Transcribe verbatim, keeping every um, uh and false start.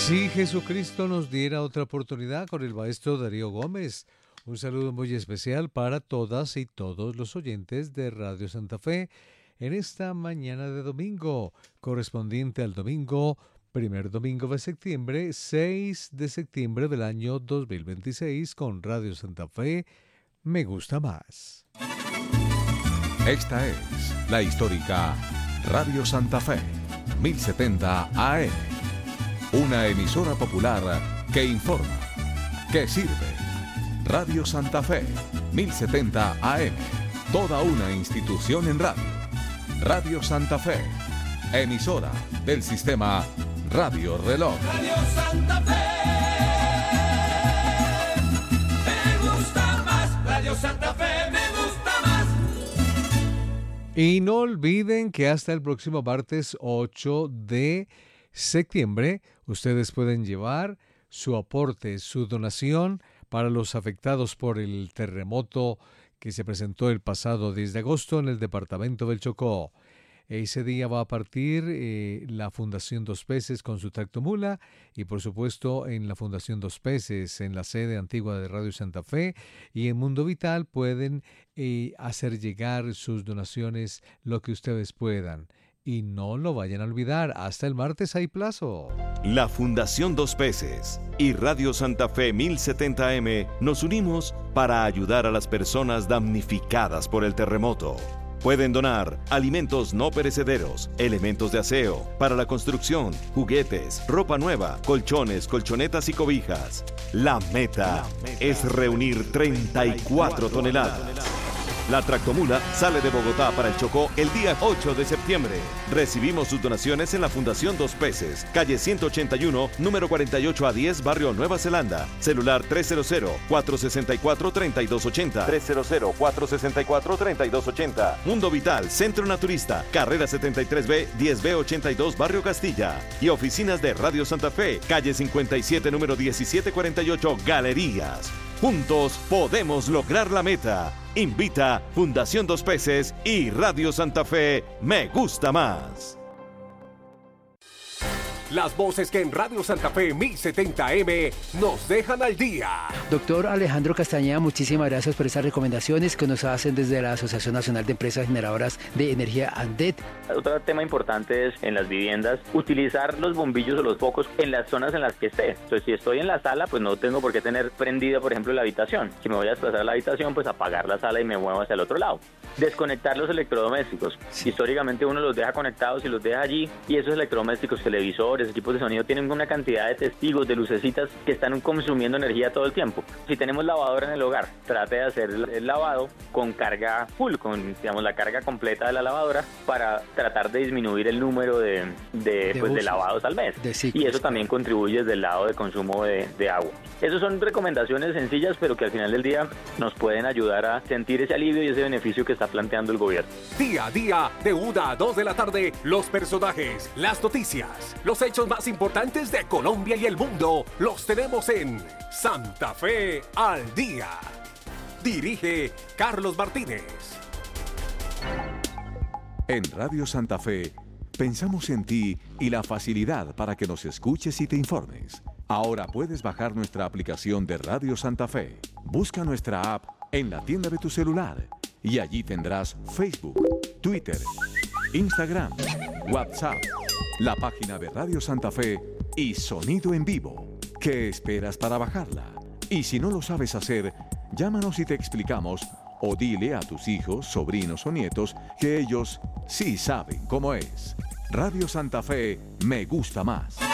Si Jesucristo nos diera otra oportunidad con el maestro Darío Gómez. Un saludo muy especial para todas y todos los oyentes de Radio Santa Fe en esta mañana de domingo, correspondiente al domingo, primer domingo de septiembre, seis de septiembre del año dos mil veintiséis, con Radio Santa Fe, Me Gusta Más. Esta es la histórica Radio Santa Fe, mil setenta A M. Una emisora popular que informa, que sirve. Radio Santa Fe, mil setenta A M. Toda una institución en radio. Radio Santa Fe, emisora del sistema Radio Reloj. Radio Santa Fe, me gusta más. Radio Santa Fe, me gusta más. Y no olviden que hasta el próximo martes ocho de septiembre ustedes pueden llevar su aporte, su donación para los afectados por el terremoto que se presentó el pasado diez de agosto en el departamento del Chocó. Ese día va a partir eh, la Fundación Dos Peces con su tractomula y por supuesto en la Fundación Dos Peces, en la sede antigua de Radio Santa Fe y en Mundo Vital pueden eh, hacer llegar sus donaciones lo que ustedes puedan. Y no lo vayan a olvidar, hasta el martes hay plazo. La Fundación Dos Peces y Radio Santa Fe mil setenta A M nos unimos para ayudar a las personas damnificadas por el terremoto. Pueden donar alimentos no perecederos, elementos de aseo, para la construcción, juguetes, ropa nueva, colchones, colchonetas y cobijas. La meta, la meta es reunir treinta y cuatro toneladas. La tractomula sale de Bogotá para el Chocó el día ocho de septiembre. Recibimos sus donaciones en la Fundación Dos Peces, calle ciento ochenta y uno, número cuarenta y ocho a diez, barrio Nueva Zelanda. Celular tres cero cero, cuatro seis cuatro, tres dos ocho cero, tres cero cero, cuatro seis cuatro, tres dos ocho cero. Mundo Vital, Centro Naturista, carrera setenta y tres B, diez B ochenta y dos, barrio Castilla. Y oficinas de Radio Santa Fe, calle cincuenta y siete, número diecisiete cuarenta y ocho, Galerías. Juntos podemos lograr la meta. Invita Fundación Dos Peces y Radio Santa Fe, Me Gusta Más. Las voces que en Radio Santa Fe mil setenta A M nos dejan al día. Doctor Alejandro Castañeda, muchísimas gracias por estas recomendaciones que nos hacen desde la Asociación Nacional de Empresas Generadoras de Energía ANDET. Otro tema importante es en las viviendas utilizar los bombillos o los focos en las zonas en las que esté. Entonces, si estoy en la sala, pues no tengo por qué tener prendida, por ejemplo, la habitación. Si me voy a desplazar a la habitación, pues apagar la sala y me muevo hacia el otro lado. Desconectar los electrodomésticos. Sí. Históricamente uno los deja conectados y los deja allí, y esos electrodomésticos, televisores, equipos de sonido, tienen una cantidad de testigos, de lucecitas que están consumiendo energía todo el tiempo. Si tenemos lavadora en el hogar, trate de hacer el lavado con carga full, con digamos la carga completa de la lavadora, para tratar de disminuir el número de, de, de, pues, de lavados al mes. Y eso también contribuye desde el lado de consumo de, de agua. Esas son recomendaciones sencillas, pero que al final del día nos pueden ayudar a sentir ese alivio y ese beneficio que está planteando el gobierno. Día a día, de una a dos de la tarde, los personajes, las noticias, los hechos más importantes de Colombia y el mundo, los tenemos en Santa Fe al Día. Dirige Carlos Martínez. En Radio Santa Fe, pensamos en ti y la facilidad para que nos escuches y te informes. Ahora puedes bajar nuestra aplicación de Radio Santa Fe. Busca nuestra app en la tienda de tu celular y allí tendrás Facebook, Twitter, Instagram, WhatsApp, la página de Radio Santa Fe y sonido en vivo. ¿Qué esperas para bajarla? Y si no lo sabes hacer, llámanos y te explicamos, o dile a tus hijos, sobrinos o nietos que ellos sí saben cómo es. Radio Santa Fe, Me Gusta Más.